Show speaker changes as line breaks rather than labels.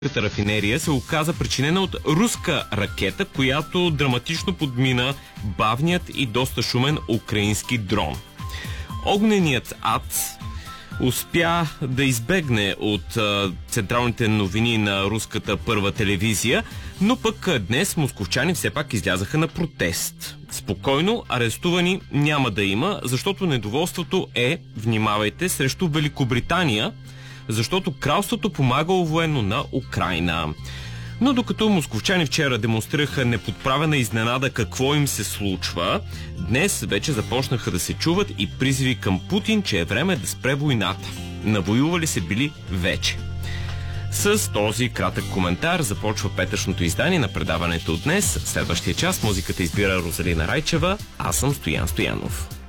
рафинерия се оказа причинена от руска ракета, която драматично подмина бавният и доста шумен украински дрон. Огненият ад успя да избегне от централните новини на руската първа телевизия, но пък днес московчани все пак излязаха на протест. Спокойно, арестувани няма да има, защото недоволството е, внимавайте, срещу Великобритания, защото кралството помагало военно на Украйна. Но докато московчани вчера демонстрираха неподправена изненада какво им се случва, днес вече започнаха да се чуват и призиви към Путин, че е време да спре войната. Навоювали се били вече. С този кратък коментар започва петъчното издание на предаването от днес. Следващия час музиката избира Розалина Райчева, аз съм Стоян Стоянов.